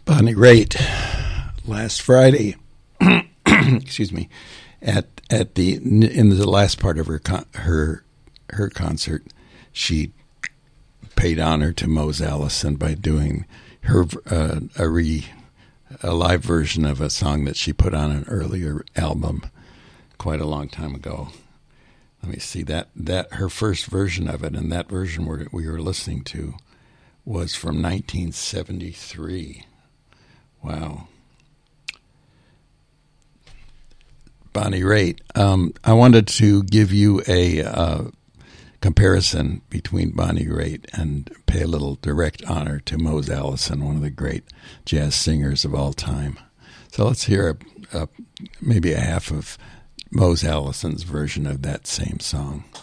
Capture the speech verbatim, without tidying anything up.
Bonnie Raitt last Friday, excuse me, at at the in the last part of her con- her her concert, she paid honor to Mose Allison by doing her uh, a re a live version of a song that she put on an earlier album quite a long time ago. Let me see that that her first version of it, and that version we we were listening to was from nineteen seventy-three. Wow. Bonnie Raitt. Um, I wanted to give you a uh, comparison between Bonnie Raitt and pay a little direct honor to Mose Allison, one of the great jazz singers of all time. So let's hear a, a, maybe a half of Mose Allison's version of that same song.